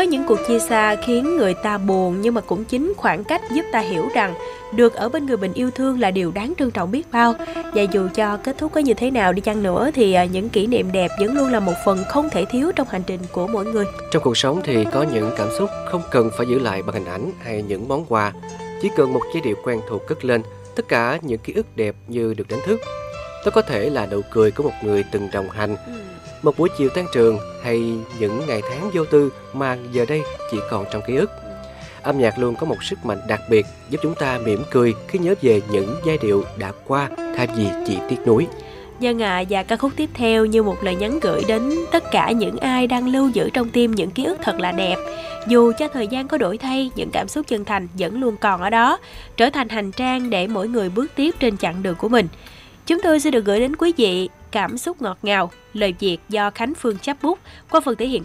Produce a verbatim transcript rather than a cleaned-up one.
Có những cuộc chia xa khiến người ta buồn, nhưng mà cũng chính khoảng cách giúp ta hiểu rằng được ở bên người mình yêu thương là điều đáng trân trọng biết bao. Và dù cho kết thúc có như thế nào đi chăng nữa thì những kỷ niệm đẹp vẫn luôn là một phần không thể thiếu trong hành trình của mỗi người. Trong cuộc sống thì có những cảm xúc không cần phải giữ lại bằng hình ảnh hay những món quà, chỉ cần một giai điệu quen thuộc cất lên, tất cả những ký ức đẹp như được đánh thức. Đó có thể là nụ cười của một người từng đồng hành, một buổi chiều tan trường hay những ngày tháng vô tư mà giờ đây chỉ còn trong ký ức. Âm nhạc luôn có một sức mạnh đặc biệt giúp chúng ta mỉm cười khi nhớ về những giai điệu đã qua thay vì chỉ tiếc nuối. Nhân à, và ca khúc tiếp theo như một lời nhắn gửi đến tất cả những ai đang lưu giữ trong tim những ký ức thật là đẹp. Dù cho thời gian có đổi thay, những cảm xúc chân thành vẫn luôn còn ở đó, trở thành hành trang để mỗi người bước tiếp trên chặng đường của mình. Chúng tôi sẽ được gửi đến quý vị Cảm xúc ngọt ngào, lời Việt do Khánh Phương chắp bút qua phần thể hiện